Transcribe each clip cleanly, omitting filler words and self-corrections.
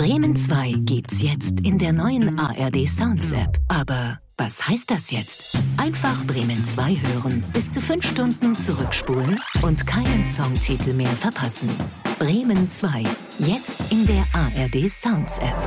Bremen 2 gibt's jetzt in der neuen ARD Sounds App. Aber was heißt das jetzt? Einfach Bremen 2 hören, bis zu 5 Stunden zurückspulen und keinen Songtitel mehr verpassen. Bremen 2, jetzt in der ARD Sounds App.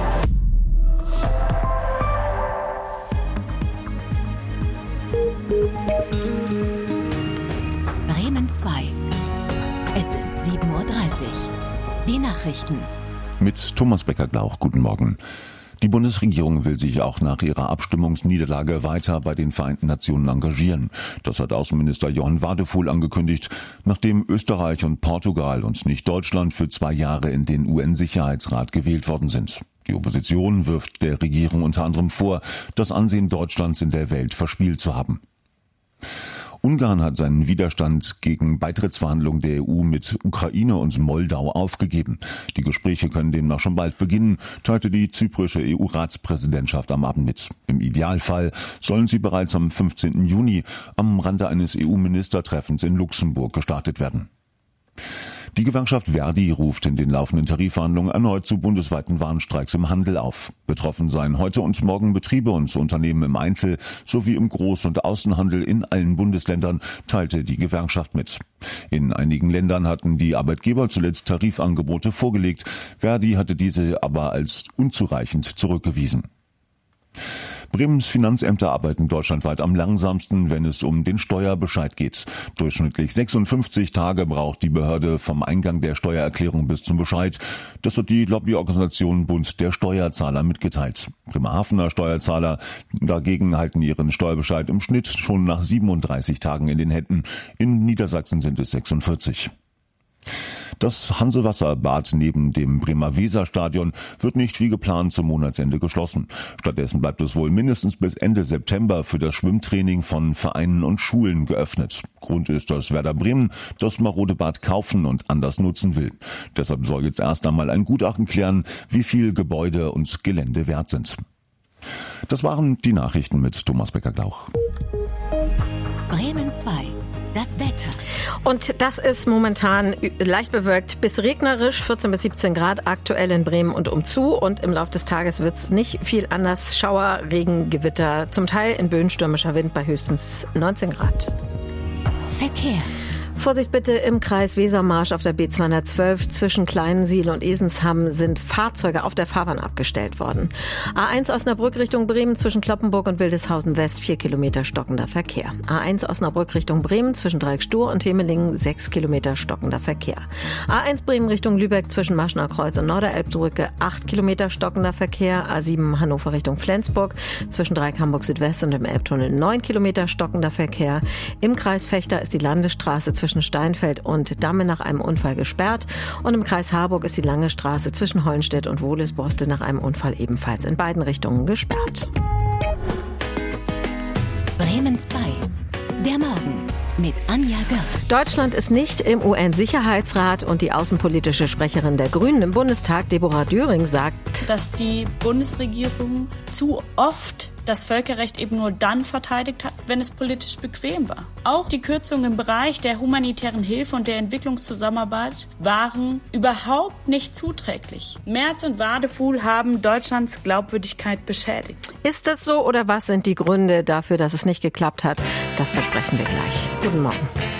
Bremen 2. Es ist 7:30 Uhr. Die Nachrichten. Mit Thomas Becker-Glauch, guten Morgen. Die Bundesregierung will sich auch nach ihrer Abstimmungsniederlage weiter bei den Vereinten Nationen engagieren. Das hat Außenminister Johann Wadefuhl angekündigt, nachdem Österreich und Portugal und nicht Deutschland für 2 Jahre in den UN-Sicherheitsrat gewählt worden sind. Die Opposition wirft der Regierung unter anderem vor, das Ansehen Deutschlands in der Welt verspielt zu haben. Ungarn hat seinen Widerstand gegen Beitrittsverhandlungen der EU mit Ukraine und Moldau aufgegeben. Die Gespräche können demnach schon bald beginnen, teilte die zyprische EU-Ratspräsidentschaft am Abend mit. Im Idealfall sollen sie bereits am 15. Juni am Rande eines EU-Ministertreffens in Luxemburg gestartet werden. Die Gewerkschaft Verdi ruft in den laufenden Tarifverhandlungen erneut zu bundesweiten Warnstreiks im Handel auf. Betroffen seien heute und morgen Betriebe und Unternehmen im Einzel- sowie im Groß- und Außenhandel in allen Bundesländern, teilte die Gewerkschaft mit. In einigen Ländern hatten die Arbeitgeber zuletzt Tarifangebote vorgelegt. Verdi hatte diese aber als unzureichend zurückgewiesen. Bremens Finanzämter arbeiten deutschlandweit am langsamsten, wenn es um den Steuerbescheid geht. Durchschnittlich 56 Tage braucht die Behörde vom Eingang der Steuererklärung bis zum Bescheid. Das hat die Lobbyorganisation Bund der Steuerzahler mitgeteilt. Bremerhavener Steuerzahler dagegen halten ihren Steuerbescheid im Schnitt schon nach 37 Tagen in den Händen. In Niedersachsen sind es 46. Das Hansewasserbad neben dem Bremer Weserstadion wird nicht wie geplant zum Monatsende geschlossen. Stattdessen bleibt es wohl mindestens bis Ende September für das Schwimmtraining von Vereinen und Schulen geöffnet. Grund ist, dass Werder Bremen das marode Bad kaufen und anders nutzen will. Deshalb soll jetzt erst einmal ein Gutachten klären, wie viel Gebäude und Gelände wert sind. Das waren die Nachrichten mit Thomas Becker-Glauch. Bremen 2. Das Wetter. Und das ist momentan leicht bewölkt bis regnerisch, 14 bis 17 Grad aktuell in Bremen und umzu. Und im Laufe des Tages wird es nicht viel anders. Schauer, Regen, Gewitter, zum Teil in Böen stürmischer Wind bei höchstens 19 Grad. Verkehr. Vorsicht bitte im Kreis Wesermarsch auf der B212 zwischen Kleinensiel und Esensham sind Fahrzeuge auf der Fahrbahn abgestellt worden. A1 Osnabrück Richtung Bremen zwischen Cloppenburg und Wildeshausen West 4 Kilometer stockender Verkehr. A1 Osnabrück Richtung Bremen zwischen Dreieckstur und Hemelingen 6 Kilometer stockender Verkehr. A1 Bremen Richtung Lübeck zwischen Maschner Kreuz und Norderelbbrücke 8 Kilometer stockender Verkehr. A7 Hannover Richtung Flensburg zwischen Dreieck Hamburg Südwest und dem Elbtunnel 9 Kilometer stockender Verkehr. Im Kreis Vechta ist die Landesstraße zwischen Steinfeld und Damme nach einem Unfall gesperrt und im Kreis Harburg ist die Lange Straße zwischen Hollenstedt und Wohlisbostel nach einem Unfall ebenfalls in beiden Richtungen gesperrt. Bremen 2. Der Morgen mit Anja Görs. Deutschland ist nicht im UN-Sicherheitsrat und die außenpolitische Sprecherin der Grünen im Bundestag, Deborah Döring, sagt, dass die Bundesregierung zu oft das Völkerrecht eben nur dann verteidigt hat, wenn es politisch bequem war. Auch die Kürzungen im Bereich der humanitären Hilfe und der Entwicklungszusammenarbeit waren überhaupt nicht zuträglich. Merz und Wadefuhl haben Deutschlands Glaubwürdigkeit beschädigt. Ist das so oder was sind die Gründe dafür, dass es nicht geklappt hat? Das besprechen wir gleich. Guten Morgen.